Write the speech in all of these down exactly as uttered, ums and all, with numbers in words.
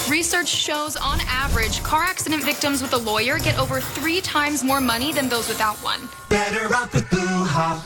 Research shows, on average, car accident victims with a lawyer get over three times more money than those without one. Better off with Boo Hop.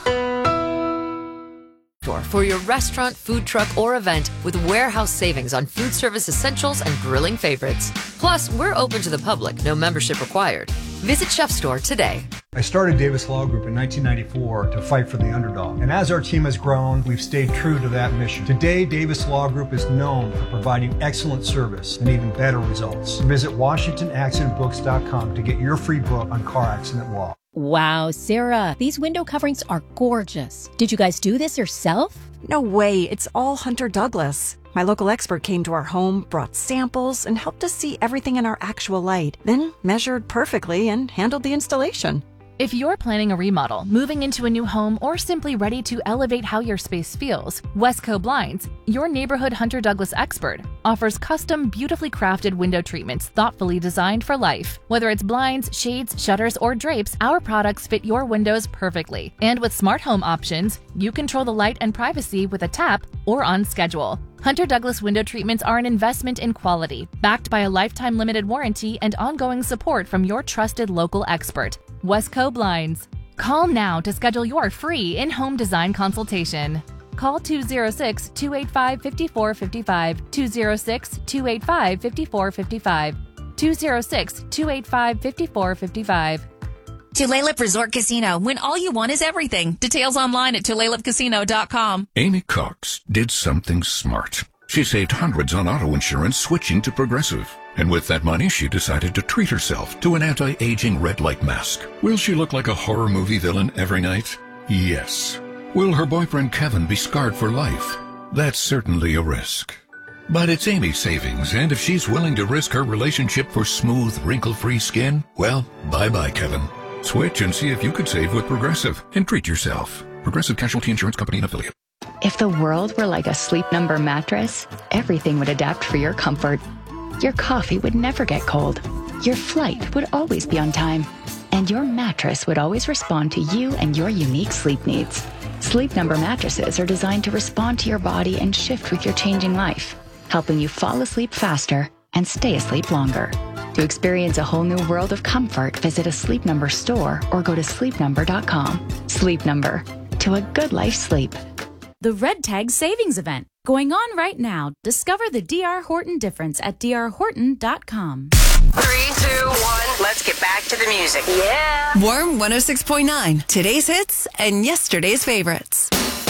For your restaurant, food truck, or event with warehouse savings on food service essentials and grilling favorites. Plus, we're open to the public, no membership required. Visit Chef Store today. I started Davis Law Group in nineteen ninety-four to fight for the underdog. And as our team has grown, we've stayed true to that mission. Today, Davis Law Group is known for providing excellent service and even better results. Visit Washington Accident Books dot com to get your free book on car accident law. Wow, Sarah, these window coverings are gorgeous. Did you guys do this yourself? No way, it's all Hunter Douglas. My local expert came to our home, brought samples, and helped us see everything in our actual light, then measured perfectly and handled the installation. If you're planning a remodel, moving into a new home, or simply ready to elevate how your space feels, Westco Blinds, your neighborhood Hunter Douglas expert, offers custom, beautifully crafted window treatments thoughtfully designed for life. Whether it's blinds, shades, shutters, or drapes, our products fit your windows perfectly. And with smart home options, you control the light and privacy with a tap or on schedule. Hunter Douglas window treatments are an investment in quality, backed by a lifetime limited warranty and ongoing support from your trusted local expert, Westco Blinds. Call now to schedule your free in-home design consultation. Call two oh six, two eight five, five four five five, two oh six, two eight five, five four five five, two oh six, two eight five, five four five five. Tulalip Resort Casino, when all you want is everything. Details online at tulalip casino dot com. Amy Cox did something smart. She saved hundreds on auto insurance switching to Progressive. And with that money, she decided to treat herself to an anti-aging red light mask. Will she look like a horror movie villain every night? Yes. Will her boyfriend Kevin be scarred for life? That's certainly a risk. But it's Amy's savings, and if she's willing to risk her relationship for smooth, wrinkle-free skin, well, bye-bye, Kevin. Switch and see if you could save with Progressive and treat yourself. Progressive Casualty Insurance Company and Affiliate. If the world were like a Sleep Number mattress, everything would adapt for your comfort. Your coffee would never get cold. Your flight would always be on time. And your mattress would always respond to you and your unique sleep needs. Sleep Number mattresses are designed to respond to your body and shift with your changing life, helping you fall asleep faster and stay asleep longer. To experience a whole new world of comfort, visit a Sleep Number store or go to sleep number dot com. Sleep Number. To a good life sleep. The Red Tag Savings Event, going on right now. Discover the D R Horton difference at d r horton dot com. Three, two, one, let's get back to the music. Yeah. Warm one oh six point nine, today's hits and yesterday's favorites.